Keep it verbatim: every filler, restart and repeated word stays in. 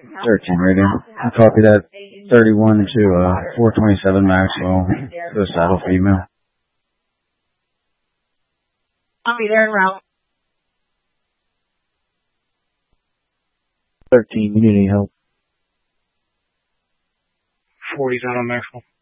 thirteen radio. I copy that. thirty-one to uh, four twenty-seven Maxwell. To the saddle female. I'll be there in route. thirteen, you need any help? forty's out on Maxwell.